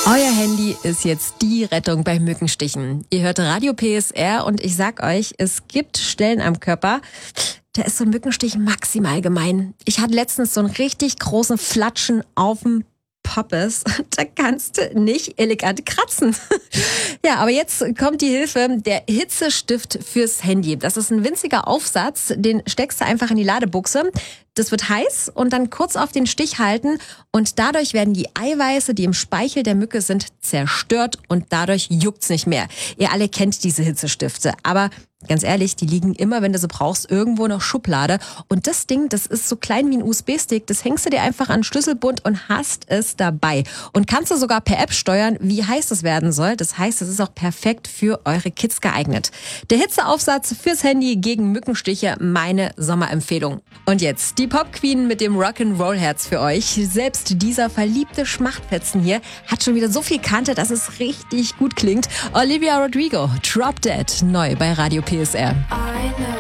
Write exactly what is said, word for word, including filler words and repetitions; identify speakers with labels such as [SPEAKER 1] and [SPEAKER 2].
[SPEAKER 1] Euer Handy ist jetzt die Rettung bei Mückenstichen. Ihr hört Radio P S R und ich sag euch, es gibt Stellen am Körper, da ist so ein Mückenstich maximal gemein. Ich hatte letztens so einen richtig großen Flatschen auf dem Poppes. Da kannst du nicht elegant kratzen. Ja, aber jetzt kommt die Hilfe, der Hitzestift fürs Handy. Das ist ein winziger Aufsatz, den steckst du einfach in die Ladebuchse. Das wird heiß und dann kurz auf den Stich halten und dadurch werden die Eiweiße, die im Speichel der Mücke sind, zerstört und dadurch juckt's nicht mehr. Ihr alle kennt diese Hitzestifte, aber ganz ehrlich, die liegen immer, wenn du sie brauchst, irgendwo in der Schublade. Und das Ding, das ist so klein wie ein U S B-Stick, das hängst du dir einfach an den Schlüsselbund und hast es dabei. Und kannst du sogar per App steuern, wie heiß es werden soll. Das heißt, es ist auch perfekt für eure Kids geeignet. Der Hitzeaufsatz fürs Handy gegen Mückenstiche, meine Sommerempfehlung. Und jetzt die Pop-Queen mit dem Rock'n'Roll-Herz für euch. Selbst dieser verliebte Schmachtfetzen hier hat schon wieder so viel Kante, dass es richtig gut klingt. Olivia Rodrigo, Drop Dead, neu bei Radio P S R.